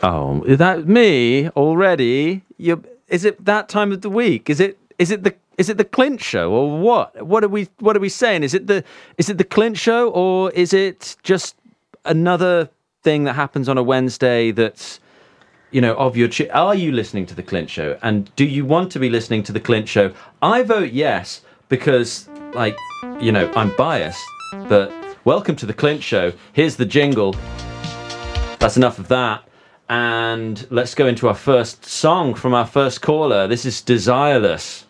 Oh, is that me already? Is it that time of the week? Is it the Clint show or what? What are we saying? Is it the Clint show, or is it just another thing that happens on a Wednesday that's, of your... Are you listening to the Clint show? And do you want to be listening to the Clint show? I vote yes because, I'm biased, but welcome to the Clint show. Here's the jingle. That's enough of that. And let's go into our first song from our first caller. This is Desireless.